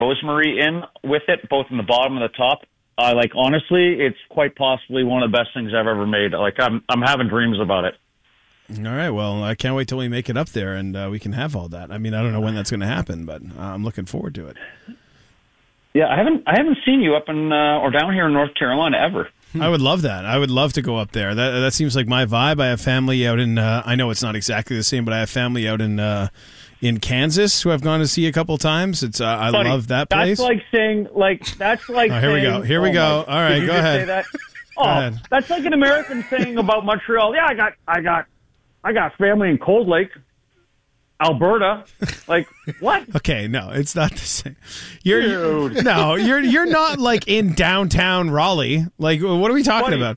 rosemary in with it, both in the bottom and the top. Honestly, it's quite possibly one of the best things I've ever made. I'm having dreams about it. All right, well, I can't wait till we make it up there and we can have all that. I mean, I don't know when that's going to happen, but I'm looking forward to it. Yeah, I haven't seen you up in or down here in North Carolina ever. I would love that. I would love to go up there. That seems like my vibe. I have family out in. I know it's not exactly the same, but I have family out in Kansas who I've gone to see a couple times. It's I love that place. That's like saying here we go. Here we go. All right, go ahead. Say that? Oh, that's like an American saying about Montreal. Yeah, I got family in Cold Lake, Alberta. Like what? Okay, no, it's not the same. You're not like in downtown Raleigh. Like, what are we talking about?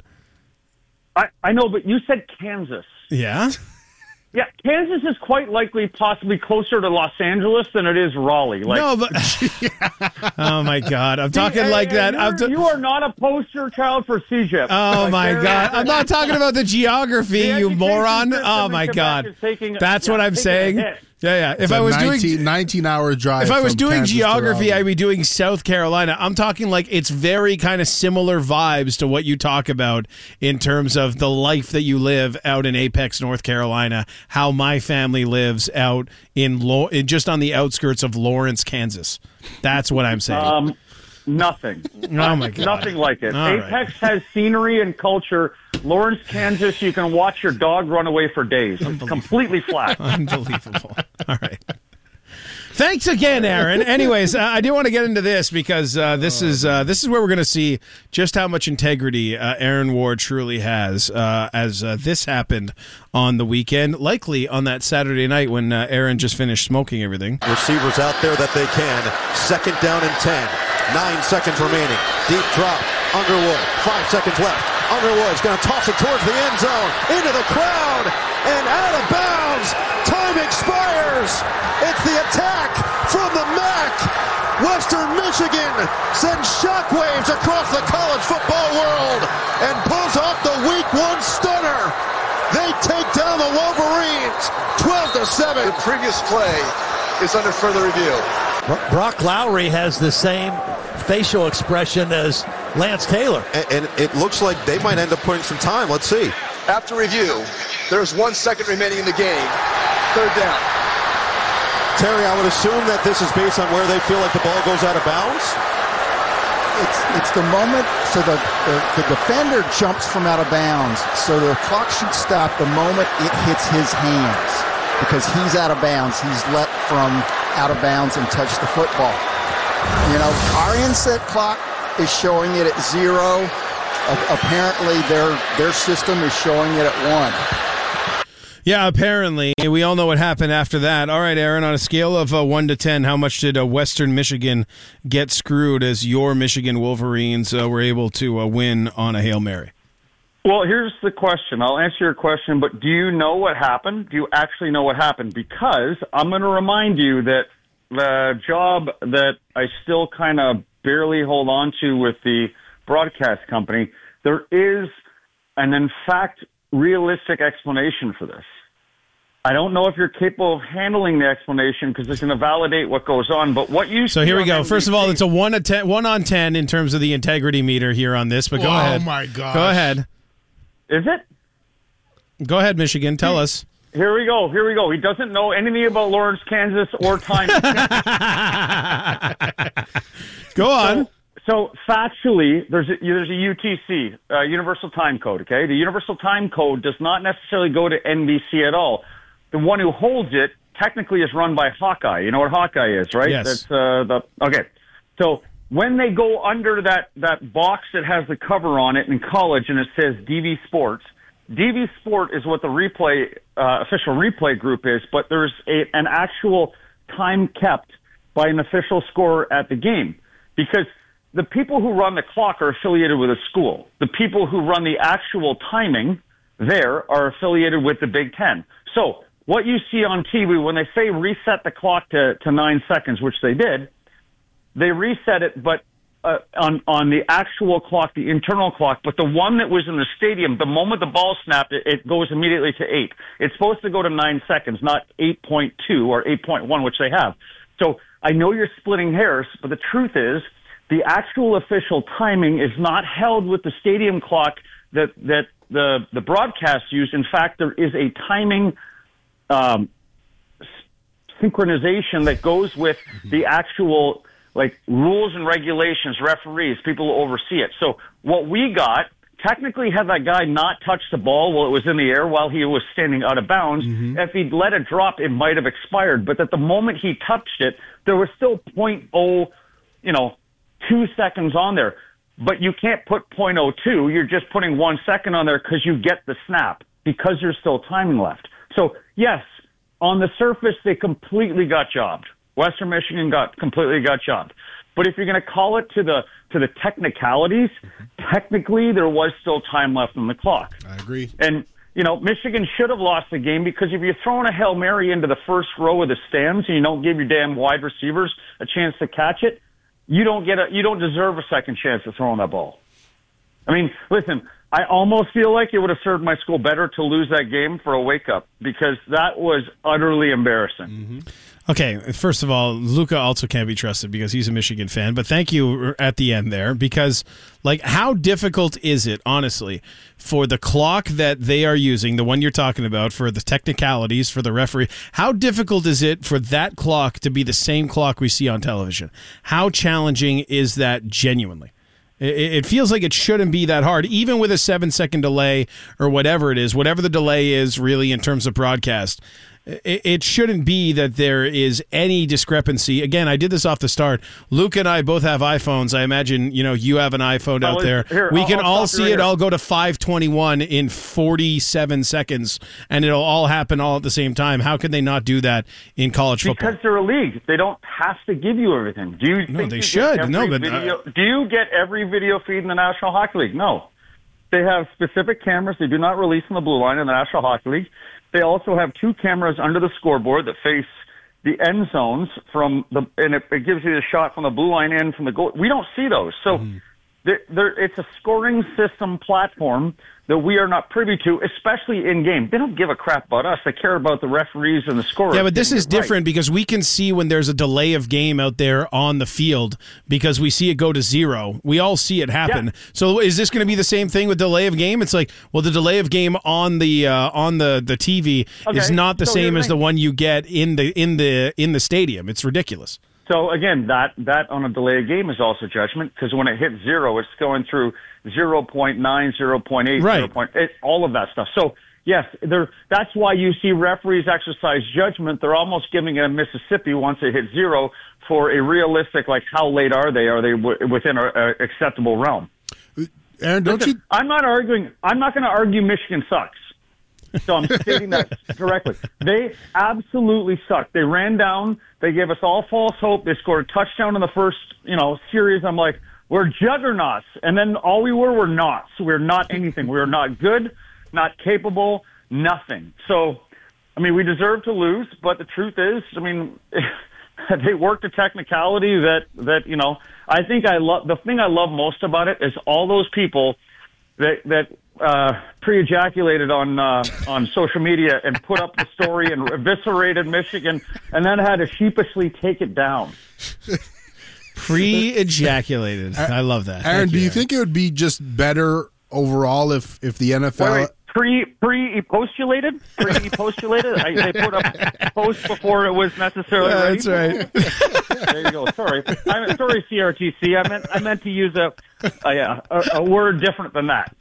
I know, but you said Kansas. Yeah. Yeah, Kansas is quite likely possibly closer to Los Angeles than it is Raleigh. No, but oh my God, I'm talking like that. You are not a poster child for CEGEP. Oh my God, I'm not talking about the geography, you moron. Oh my God, that's what I'm saying. Yeah. If I was doing 19-hour drive, if I was doing Kansas geography, I'd be doing South Carolina. I'm talking like it's very kind of similar vibes to what you talk about in terms of the life that you live out in Apex, North Carolina. How my family lives out in just on the outskirts of Lawrence, Kansas. That's what I'm saying. Nothing. Oh my God. Nothing like it. All Apex has scenery and culture. Lawrence, Kansas, you can watch your dog run away for days. It's completely flat. Unbelievable. All right. Thanks again, Aaron. Anyways, I do want to get into this because this is where we're going to see just how much integrity Aaron Ward truly has as this happened on the weekend, likely on that Saturday night when Aaron just finished smoking everything. Receivers out there that they can. 2nd down and 10. 9 seconds remaining. Deep drop. Underwood. 5 seconds left. Underwood's going to toss it towards the end zone. Into the crowd. And out of bounds. Time expires. It's the attack from the MAC. Western Michigan sends shockwaves across the college football world and pulls off the Week 1 stunner. They take down the Wolverines 12-7. The previous play is under further review. Brock Lowry has the same facial expression as Lance Taylor. And it looks like they might end up putting some time. Let's see. After review, there's 1 second remaining in the game. 3rd down. Terry, I would assume that this is based on where they feel like the ball goes out of bounds. It's the moment, so the defender jumps from out of bounds, so the clock should stop the moment it hits his hands because he's out of bounds. He's let from out of bounds and touched the football. You know, our inset clock is showing it at 0. Apparently, their system is showing it at 1. Yeah, apparently. We all know what happened after that. All right, Aaron, on a scale of 1 to 10, how much did Western Michigan get screwed as your Michigan Wolverines were able to win on a Hail Mary? Well, here's the question. I'll answer your question, but do you know what happened? Do you actually know what happened? Because I'm going to remind you that the job that I still kind of barely hold on to with the broadcast company, there is an, in fact, realistic explanation for this. I don't know if you're capable of handling the explanation because it's going to validate what goes on. But what you so here we go. First of all, it's a 1 on 10 in terms of the integrity meter here on this. But go ahead. Oh my God! Go ahead. Is it? Go ahead, Michigan. Tell us. Here we go. He doesn't know anything about Lawrence, Kansas, or time. Go on. So factually, there's a UTC, Universal Time Code. Okay, the Universal Time Code does not necessarily go to NBC at all. The one who holds it technically is run by Hawkeye. You know what Hawkeye is, right? Yes. That's okay. So when they go under that box that has the cover on it in college and it says DV Sports, DV Sport is what the official replay group is, but there's an actual time kept by an official scorer at the game because the people who run the clock are affiliated with a school. The people who run the actual timing there are affiliated with the Big Ten. So what you see on TV, when they say reset the clock to 9 seconds, which they did, they reset it, but on the actual clock, the internal clock, but the one that was in the stadium, the moment the ball snapped, it goes immediately to 8. It's supposed to go to 9 seconds, not 8.2 or 8.1, which they have. So I know you're splitting hairs, but the truth is the actual official timing is not held with the stadium clock that the broadcast used. In fact, there is a timing synchronization that goes with the actual rules and regulations, referees, people who oversee it. So what we got, technically, had that guy not touched the ball while it was in the air while he was standing out of bounds, if he'd let it drop, it might have expired. But at the moment he touched it, there was still 2 seconds on there. But you can't put 0.02. You're just putting 1 second on there because you get the snap, because there's still timing left. So, yes, on the surface, they completely got jobbed. Western Michigan completely got jobbed. But if you're going to call it to the technicalities, technically there was still time left on the clock. I agree. And, Michigan should have lost the game, because if you're throwing a Hail Mary into the first row of the stands and you don't give your damn wide receivers a chance to catch it, you don't deserve a second chance at throwing that ball. I mean, listen, I almost feel like it would have served my school better to lose that game for a wake-up, because that was utterly embarrassing. Okay, first of all, Luka also can't be trusted because he's a Michigan fan, but thank you at the end there, because, how difficult is it, honestly, for the clock that they are using, the one you're talking about, for the technicalities, for the referee, how difficult is it for that clock to be the same clock we see on television? How challenging is that genuinely? It feels like it shouldn't be that hard, even with a 7-second delay or whatever it is, whatever the delay is really in terms of broadcast. It shouldn't be that there is any discrepancy. Again, I did this off the start. Luke and I both have iPhones. I imagine, you have an iPhone out there. We can all see it. I'll go to 5:21 in 47 seconds, and it'll all happen all at the same time. How can they not do that in college football? Because they're a league. They don't have to give you everything. Do you? No, they should. No, but do you get every video feed in the National Hockey League? No. They have specific cameras they do not release in the blue line in the National Hockey League. They also have 2 cameras under the scoreboard that face the end zones and it gives you the shot from the blue line and from the goal. We don't see those. So it's a scoring system platform that we are not privy to, especially in game. They don't give a crap about us. They care about the referees and the scorers. Yeah, but this is different because we can see when there's a delay of game out there on the field because we see it go to 0. We all see it happen. Yeah. So is this going to be the same thing with delay of game? It's like, well, the delay of game on the TV is not the same as the one you get in the stadium. It's ridiculous. So again, that on a delay of game is also judgment, because when it hits 0, it's going through 0.9, 0.8, right. 0.8, all of that stuff. So yes, that's why you see referees exercise judgment. They're almost giving it a Mississippi once it hits 0 for a realistic, how late are they? Are they within an acceptable realm? Aaron, I'm not arguing. I'm not going to argue Michigan sucks. So I'm stating that directly. They absolutely suck. They ran down. They gave us all false hope. They scored a touchdown in the first, series. I'm like, we're juggernauts. And then all we were not. So we're not anything. We were not good, not capable, nothing. So, we deserve to lose. But the truth is, they worked a technicality that I think the thing I love most about it is all those people that pre-ejaculated on social media and put up the story and eviscerated Michigan and then had to sheepishly take it down. Pre-ejaculated. I love that. Aaron, do you think it would be just better overall if the NFL... Wait. Pre-postulated? Pre-postulated? They put up post before it was necessarily ready. That's right. There you go. Sorry, CRTC. I meant to use a word different than that.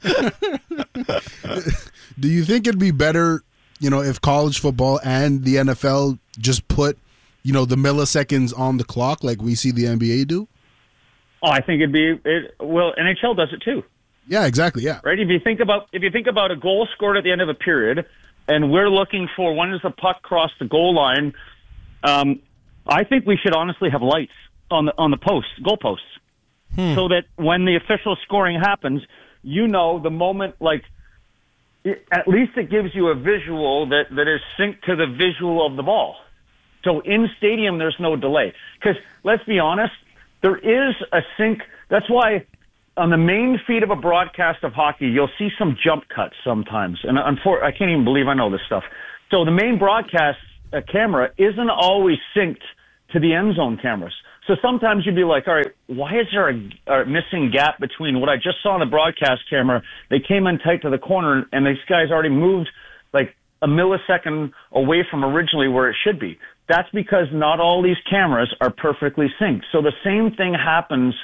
Do you think it'd be better, if college football and the NFL just put, the milliseconds on the clock like we see the NBA do? Oh, I think NHL does it too. Yeah, exactly. Yeah. Right. If you think about a goal scored at the end of a period, and we're looking for when does the puck cross the goal line, I think we should honestly have lights on the goal posts, so that when the official scoring happens, the moment, at least it gives you a visual that is synced to the visual of the ball. So in stadium, there's no delay, because let's be honest, there is a sync. That's why. On the main feed of a broadcast of hockey, you'll see some jump cuts sometimes. And I can't even believe I know this stuff. So the main broadcast camera isn't always synced to the end zone cameras. So sometimes you'd be like, all right, why is there a missing gap between what I just saw on the broadcast camera? They came in tight to the corner, and these guys already moved like a millisecond away from originally where it should be. That's because not all these cameras are perfectly synced. So the same thing happens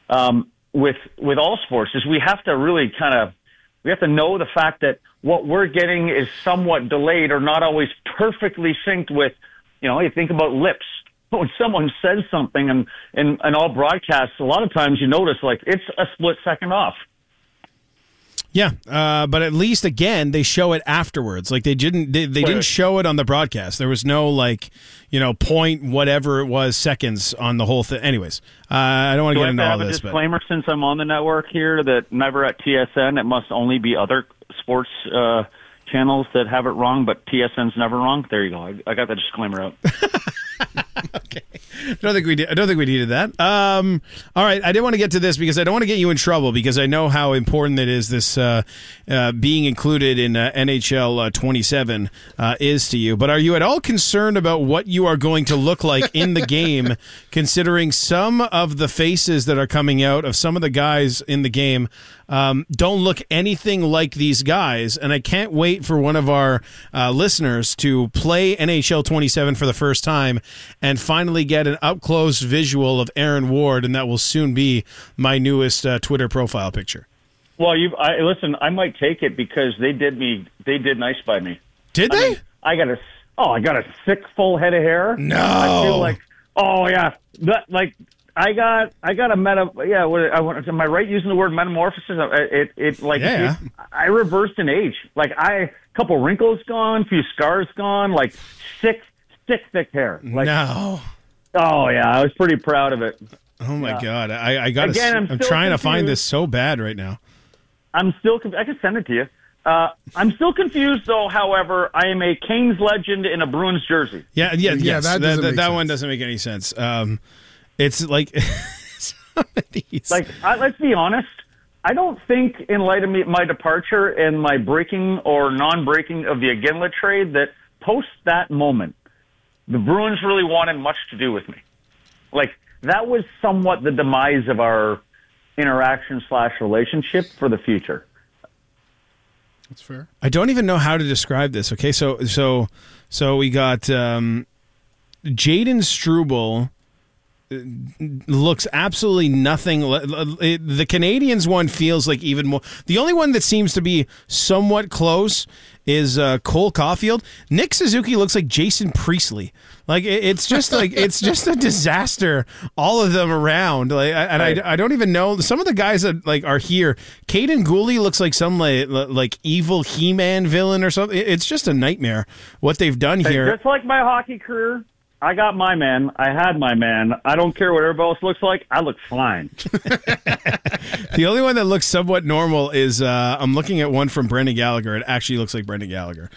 with all sports. Is we have to really we have to know the fact that what we're getting is somewhat delayed or not always perfectly synced with. You think about lips. When someone says something in all broadcasts, a lot of times you notice like it's a split second off. Yeah, but at least again they show it afterwards. Like they didn't show it on the broadcast. There was no point whatever it was seconds on the whole thing. Anyways, I don't want to get into all this. Do I have a disclaimer since I'm on the network here that never at TSN? It must only be other sports channels that have it wrong, but TSN's never wrong. There you go. I got the disclaimer out. Okay. I don't think we needed that. All right. I didn't want to get to this because I don't want to get you in trouble because I know how important it is this being included in NHL 27 is to you. But are you at all concerned about what you are going to look like in the game, considering some of the faces that are coming out of some of the guys in the game don't look anything like these guys? And I can't wait for one of our listeners to play NHL 27 for the first time and finally get an up-close visual of Aaron Ward, and that will soon be my newest Twitter profile picture. Well, listen, I might take it because they did nice by me. Did they? Mean, I got a sick full head of hair. No. I feel like, oh yeah, I got a am I right using the word metamorphosis? I reversed in age. Like a couple wrinkles gone, few scars gone, like thick hair. Like, no. Oh yeah, I was pretty proud of it. Oh my God, I got. Again, I'm trying to find this so bad right now. I'm still. I can send it to you. I'm still confused, though. However, I am a Canes legend in a Bruins jersey. Yes. That one doesn't make any sense. It's like some of these. Let's be honest. I don't think, in light of my departure and my breaking or non-breaking of the Iginla trade, that post that moment, the Bruins really wanted much to do with me. Like, that was somewhat the demise of our interaction/relationship for the future. That's fair. I don't even know how to describe this. Okay, so we got Jayden Struble. Looks absolutely nothing. The Canadians one feels like even more. The only one that seems to be somewhat close is Cole Caulfield. Nick Suzuki looks like Jason Priestley. Like it's just a disaster. All of them around. I don't even know some of the guys that are here. Caden Gooley looks like some like evil He-Man villain or something. It's just a nightmare what they've done here. Just like my hockey career. I got my man. I had my man. I don't care what everybody else looks like. I look fine. The only one that looks somewhat normal is I'm looking at one from Brendan Gallagher. It actually looks like Brendan Gallagher.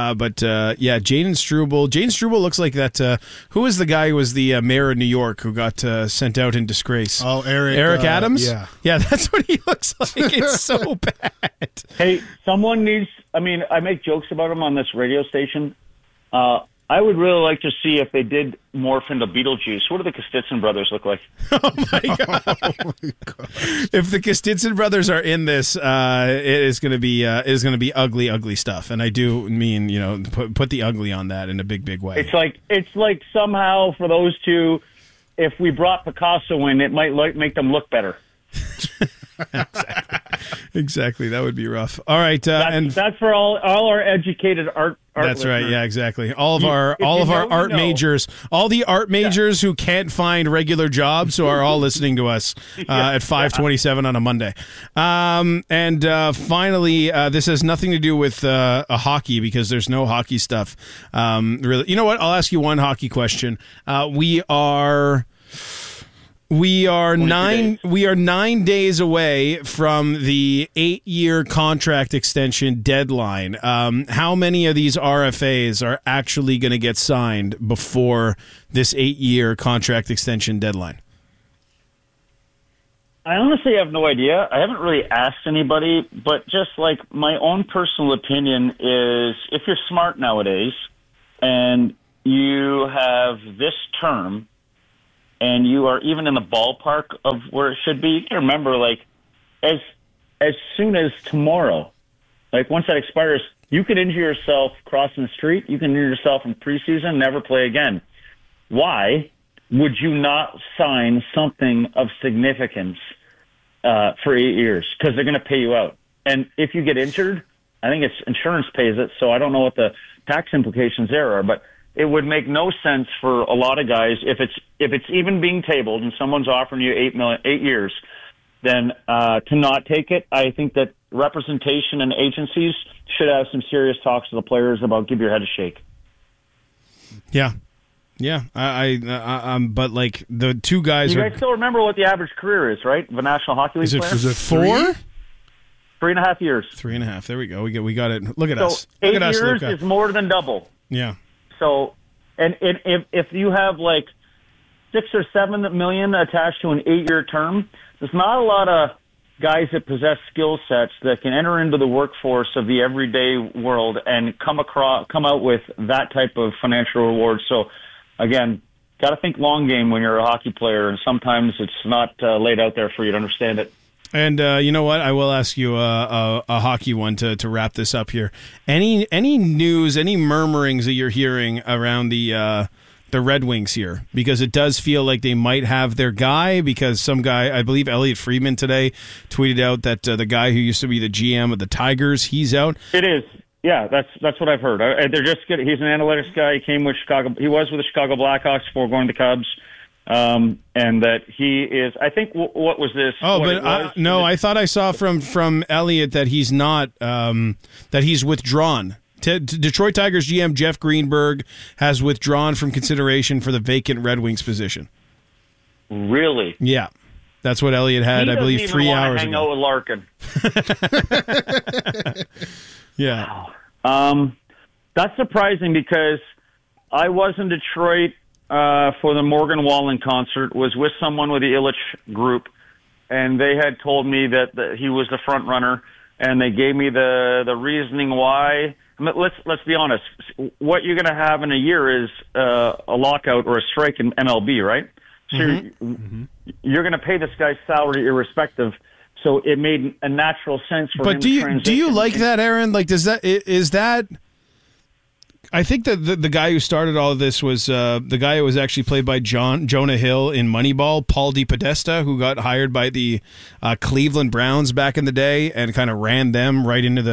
Jayden Struble. Jayden Struble looks like that. Who was the guy who was the mayor of New York who got sent out in disgrace? Oh, Eric Adams? Yeah, that's what he looks like. It's so bad. Hey, someone needs... I mean, I make jokes about him on this radio station. I would really like to see if they did morph into Beetlejuice. What do the Kostitsin brothers look like? Oh my god! If the Kostitsin brothers are in this, it is going to be ugly, ugly stuff. And I do mean put the ugly on that in a big way. It's like somehow for those two, if we brought Picasso in, it might make them look better. Exactly. That would be rough. All right, that's for all our educated art. That's listeners. right. Yeah, exactly. All of our art majors, all the art majors who can't find regular jobs, who are all listening to us at 5:27 on a Monday. Finally, this has nothing to do with a hockey because there's no hockey stuff. Really, you know what? I'll ask you one hockey question. We are 9 days away from the 8-year contract extension deadline. How many of these RFAs are actually going to get signed before this 8-year contract extension deadline? I honestly have no idea. I haven't really asked anybody, but just like my own personal opinion is if you're smart nowadays and you have this term and you are even in the ballpark of where it should be, you can remember, like, as soon as tomorrow, like once that expires, you could injure yourself crossing the street. You can injure yourself in preseason, never play again. Why would you not sign something of significance for 8 years? Because they're going to pay you out. And if you get injured, I think it's insurance pays it, so I don't know what the tax implications there are, but it would make no sense for a lot of guys if it's even being tabled and someone's offering you 8 years, then to not take it. I think that representation and agencies should have some serious talks to the players about give your head a shake. Yeah. Yeah, but like the two guys. You guys still remember what the average career is, right? Of a National Hockey League player? Is it 4? 3.5 years. 3.5. There we go. We got it. Look at us. Look at 8 us, years Luca. is more than double. Yeah. So, and if you have like 6 or 7 million attached to an 8-year term, there's not a lot of guys that possess skill sets that can enter into the workforce of the everyday world and come out with that type of financial reward. So, again, got to think long game when you're a hockey player, and sometimes it's not laid out there for you to understand it. And you know what? I will ask you a hockey one to wrap this up here. Any news, any murmurings that you're hearing around the Red Wings here? Because it does feel like they might have their guy, because some guy, I believe Elliot Friedman today, tweeted out that the guy who used to be the GM of the Tigers, he's out. It is. Yeah, that's what I've heard. They're just good. He's an analytics guy. He came with Chicago. He was with the Chicago Blackhawks before going to the Cubs. And that he is, I think, what was this? Oh, but I thought I saw from Elliot that he's not, that he's withdrawn. Detroit Tigers GM Jeff Greenberg has withdrawn from consideration for the vacant Red Wings position. Really? Yeah. That's what Elliot had, I believe, 3 hours ago. Hang out with Larkin. Yeah. That's surprising because I was in Detroit for the Morgan Wallen concert, was with someone with the Illich group, and they had told me that he was the front runner, and they gave me the reasoning why. I mean, let's be honest. What you're going to have in a year is a lockout or a strike in MLB, right? So you're going to pay this guy's salary irrespective. So it made a natural sense for him to transition. But do you like that, Aaron? Like, is that? I think that the guy who started all of this was the guy who was actually played by Jonah Hill in Moneyball, Paul DePodesta, who got hired by the Cleveland Browns back in the day and kind of ran them right into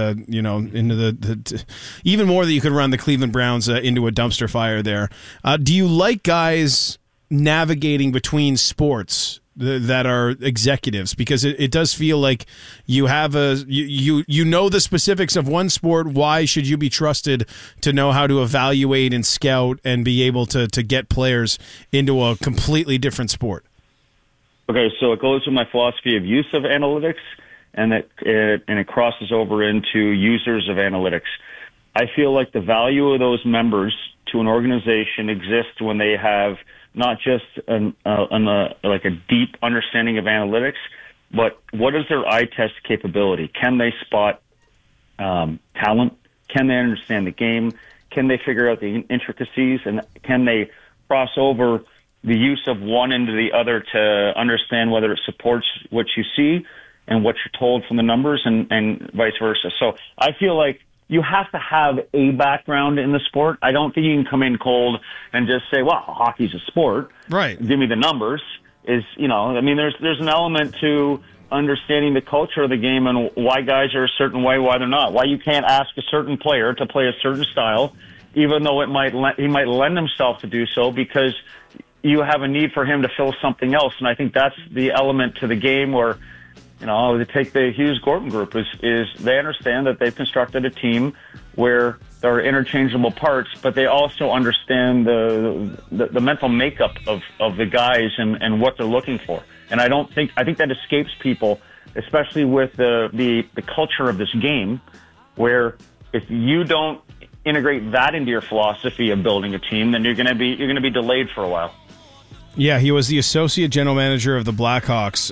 the even more than you could run the Cleveland Browns into a dumpster fire there. Do you like guys navigating between sports that are executives, because it does feel like you have you know the specifics of one sport? Why should you be trusted to know how to evaluate and scout and be able to get players into a completely different sport? Okay, so it goes with my philosophy of use of analytics, and it crosses over into users of analytics. I feel like the value of those members to an organization exists when they have not just like a deep understanding of analytics, but what is their eye test capability? Can they spot talent? Can they understand the game? Can they figure out the intricacies? And can they cross over the use of one into the other to understand whether it supports what you see and what you're told from the numbers, and vice versa? So I feel like you have to have a background in the sport. I don't think you can come in cold and just say, well, hockey's a sport. Right. Give me the numbers. There's an element to understanding the culture of the game and why guys are a certain way, why they're not. Why you can't ask a certain player to play a certain style, even though he might lend himself to do so, because you have a need for him to fill something else. And I think that's the element to the game where, they take the Hughes Gordon group is they understand that they've constructed a team where there are interchangeable parts, but they also understand the mental makeup of the guys and what they're looking for. And I think that escapes people, especially with the culture of this game, where if you don't integrate that into your philosophy of building a team, then you're going to be delayed for a while. Yeah, he was the associate general manager of the Blackhawks.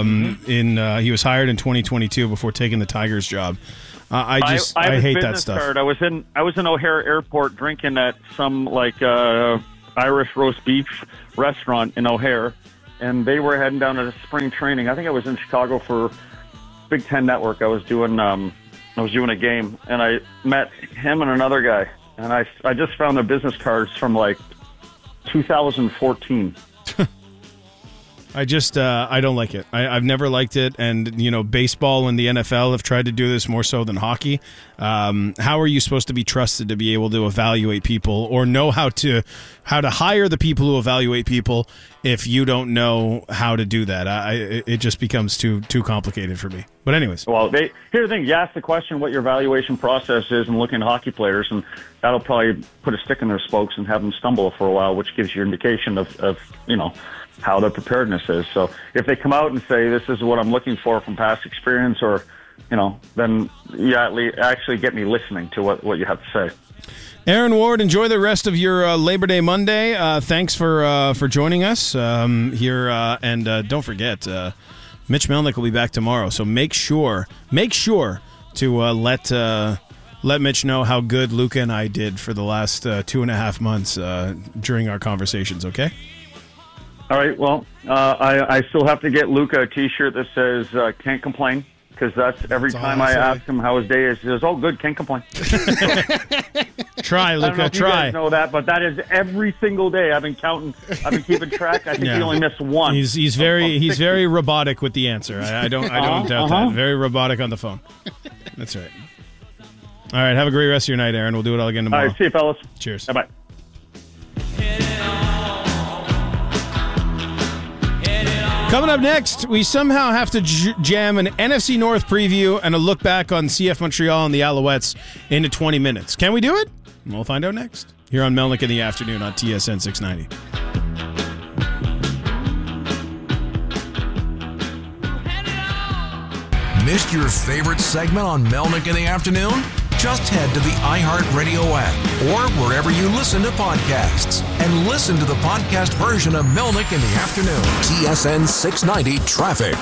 He was hired in 2022 before taking the Tigers job. I hate that stuff. Card. I was in O'Hare Airport drinking at some Irish roast beef restaurant in O'Hare, and they were heading down to spring training. I think I was in Chicago for Big Ten Network. I was doing a game, and I met him and another guy, and I just found their business cards from like 2014. I don't like it. I've never liked it. And, baseball and the NFL have tried to do this more so than hockey. How are you supposed to be trusted to be able to evaluate people or know how to hire the people who evaluate people if you don't know how to do that? It just becomes too complicated for me. But anyways. Well, here's the thing. You ask the question what your evaluation process is and looking at hockey players, and that'll probably put a stick in their spokes and have them stumble for a while, which gives you an indication of how their preparedness is. So if they come out and say, this is what I'm looking for from past experience, or, then you actually get me listening to what you have to say. Aaron Ward, enjoy the rest of your Labor Day Monday. Thanks for joining us here. And don't forget, Mitch Melnick will be back tomorrow. So make sure to let Mitch know how good Luca and I did for the last 2.5 months during our conversations, okay? All right, well, I still have to get Luca a T-shirt that says "Can't Complain," because that's every time I ask him how his day is, he says, "Oh, good, can't complain." Try, Luca, I don't know if try. You guys know that, but that is every single day. I've been counting. I've been keeping track. I think he only missed one. He's very robotic with the answer. I don't doubt that. Very robotic on the phone. That's right. All right, have a great rest of your night, Aaron. We'll do it all again tomorrow. All right, see you, fellas. Cheers. Bye-bye. Coming up next, we somehow have to jam an NFC North preview and a look back on CF Montreal and the Alouettes into 20 minutes. Can we do it? We'll find out next. Here on Melnick in the Afternoon on TSN 690. Missed your favorite segment on Melnick in the Afternoon? Just head to the iHeartRadio app or wherever you listen to podcasts and listen to the podcast version of Melnick in the Afternoon. TSN 690 Traffic.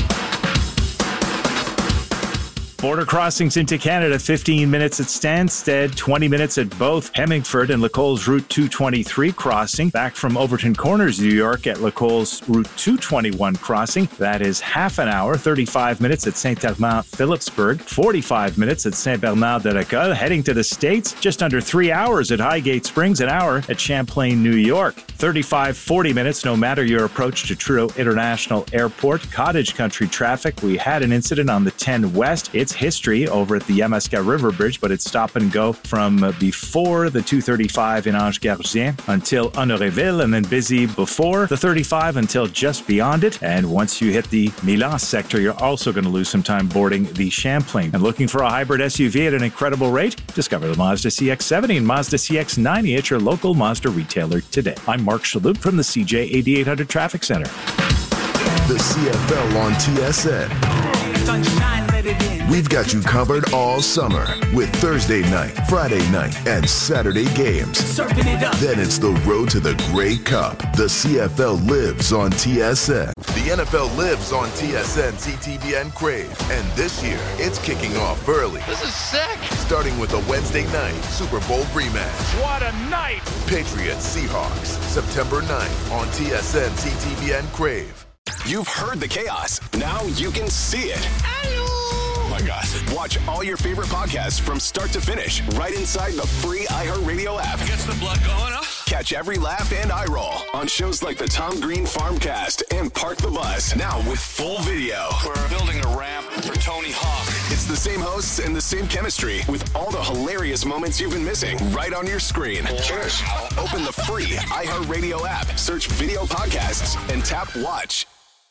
Border crossings into Canada, 15 minutes at Stansted, 20 minutes at both Hemmingford and Lacole's Route 223 crossing. Back from Overton Corners, New York at Lacole's Route 221 crossing. That is half an hour, 35 minutes at Saint-Armand-Philipsburg, 45 minutes at Saint-Bernard-de-la-Colle. Heading to the States, just under 3 hours at Highgate Springs, an hour at Champlain, New York. 40 minutes, no matter your approach to Trudeau International Airport. Cottage Country traffic. We had an incident on the 10 West. It's history over at the Yamaska River Bridge, but it's stop and go from before the 235 in Ange-Gardien until Honoreville, and then busy before the 35 until just beyond it. And once you hit the Milan sector, you're also going to lose some time boarding the Champlain. And looking for a hybrid SUV at an incredible rate? Discover the Mazda CX-70 and Mazda CX-90 at your local Mazda retailer today. I'm Mark Shalhoub from the CJ 8800 Traffic Center. The CFL on TSN. We've got you covered all summer with Thursday night, Friday night, and Saturday games. Then it's the road to the Grey Cup. The CFL lives on TSN. The NFL lives on TSN, CTVN Crave. And this year, it's kicking off early. This is sick. Starting with a Wednesday night Super Bowl rematch. What a night. Patriots Seahawks, September 9th on TSN, CTVN Crave. You've heard the chaos. Now you can see it. Oh my God. Watch all your favorite podcasts from start to finish right inside the free iHeartRadio app. Gets the blood going, huh? Catch every laugh and eye roll on shows like the Tom Green Farmcast and Park the Bus. Now with full video. We're building a ramp for Tony Hawk. It's the same hosts and the same chemistry with all the hilarious moments you've been missing right on your screen. Cheers. Open the free iHeartRadio app, search video podcasts, and tap watch.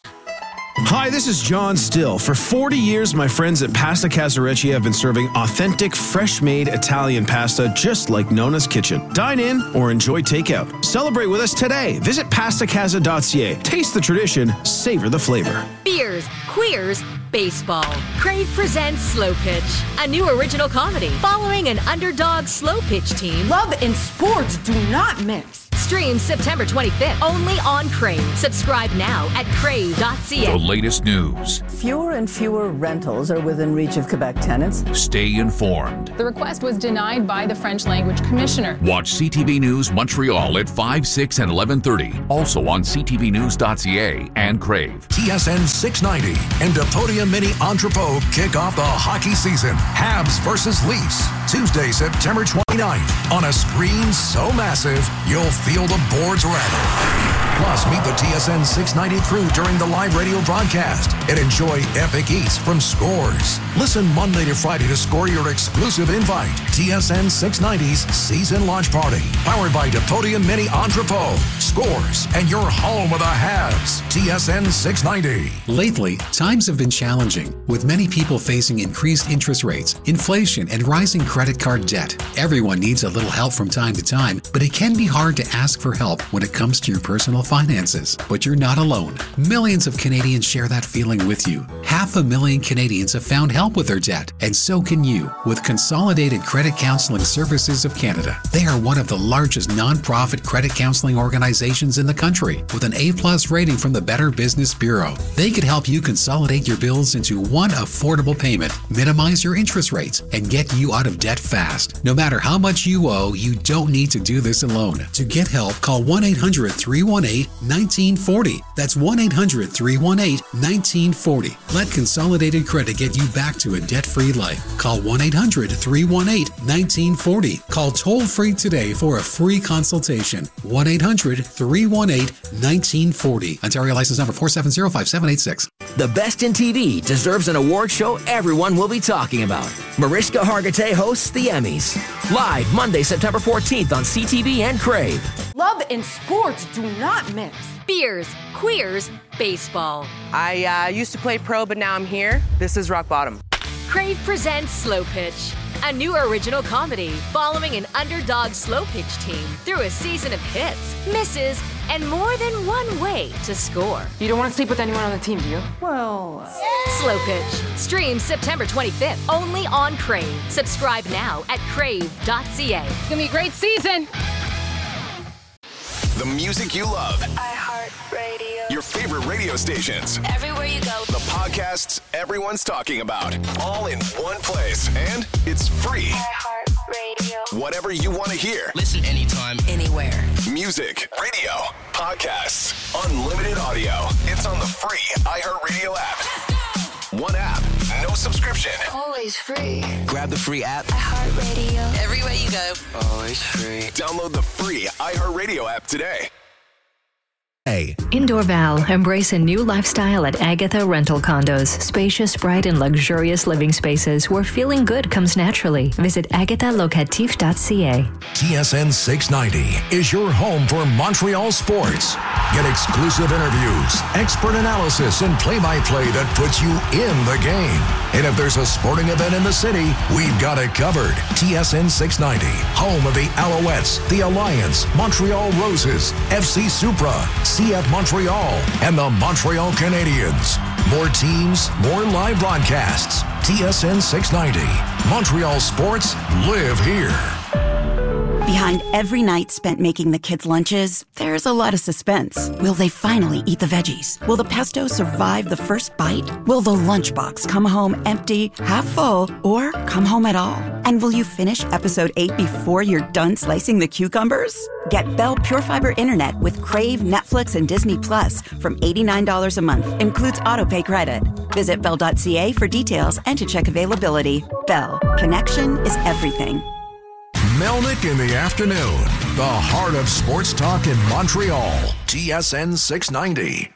Hi, this is John Still. For 40 years, my friends at Pasta Casarecci have been serving authentic, fresh-made Italian pasta just like Nona's Kitchen. Dine in or enjoy takeout. Celebrate with us today. Visit pastacasa.ca. Taste the tradition, savor the flavor. Beers, queers, baseball. Crave presents Slow Pitch, a new original comedy following an underdog slow pitch team. Love and sports do not mix. Stream September 25th only on Crave. Subscribe now at crave.ca. The latest news. Fewer and fewer rentals are within reach of Quebec tenants. Stay informed. The request was denied by the French language commissioner. Watch CTV News Montreal at 5, 6, and 11:30. Also on ctvnews.ca and Crave. TSN 690 and Depodia Mini Entrepot kick off the hockey season. Habs versus Leafs. Tuesday, September 29th. On a screen so massive, you'll feel the boards rattle. Plus, meet the TSN 690 crew during the live radio broadcast and enjoy epic eats from Scores. Listen Monday to Friday to score your exclusive invite. TSN 690's season launch party. Powered by Depodia Mini Entrepot, Scores, and your home of the Habs. TSN 690. Lately, times have been challenging, with many people facing increased interest rates, inflation, and rising credit card debt. Everyone needs a little help from time to time, but it can be hard to ask for help when it comes to your personal finances. But you're not alone. Millions of Canadians share that feeling with you. 500,000 Canadians have found help with their debt, and so can you with Consolidated Credit Counseling Services of Canada. They are one of the largest nonprofit credit counseling organizations in the country, with an A+ rating from the Better Business Bureau. They could help you consolidate your bills into one affordable payment, minimize your interest rates, and get you out of debt fast. No matter how much you owe, you don't need to do this alone. To get help, call 1-800-318-1940. That's 1-800-318-1940. Let Consolidated Credit get you back to a debt-free life. Call 1-800-318-1940. Call toll-free today for a free consultation. 1-800-318-1940. Ontario license number 4705786. The Best in TV deserves an award show everyone will be talking about. Mariska Hargitay hosts the Emmys. Live Monday, September 14th on CTV and Crave. Love and sports do not mix. Beers, queers, baseball. I used to play pro, but now I'm here. This is rock bottom. Crave presents Slow Pitch, a new original comedy following an underdog slow pitch team through a season of hits, misses, and more than one way to score. You don't want to sleep with anyone on the team, do you? Well... Slow Pitch. Stream September 25th only on Crave. Subscribe now at crave.ca. It's going to be a great season. The music you love. iHeartRadio. Your favorite radio stations. Everywhere you go. The podcasts everyone's talking about. All in one place. And it's free. iHeartRadio. Whatever you want to hear. Listen anytime, anywhere. Music, radio, podcasts, unlimited audio. It's on the free iHeartRadio app. One app, no subscription. Always free. Grab the free app. iHeartRadio. Everywhere you go. Always free. Download the free iHeartRadio app today. In Dorval, embrace a new lifestyle at Agatha Rental Condos. Spacious, bright, and luxurious living spaces where feeling good comes naturally. Visit agathalocatif.ca. TSN 690 is your home for Montreal sports. Get exclusive interviews, expert analysis, and play-by-play that puts you in the game. And if there's a sporting event in the city, we've got it covered. TSN 690, home of the Alouettes, the Alliance, Montreal Roses, FC Supra, CF Montreal, and the Montreal Canadiens. More teams, more live broadcasts. TSN 690. Montreal sports live here. Behind every night spent making the kids' lunches, there's a lot of suspense. Will they finally eat the veggies? Will the pesto survive the first bite? Will the lunchbox come home empty, half full, or come home at all? And will you finish episode 8 before you're done slicing the cucumbers? Get Bell Pure Fiber Internet with Crave, Netflix, and Disney Plus from $89 a month. Includes autopay credit. Visit Bell.ca for details and to check availability. Bell. Connection is everything. Melnick in the afternoon. The heart of sports talk in Montreal. TSN 690.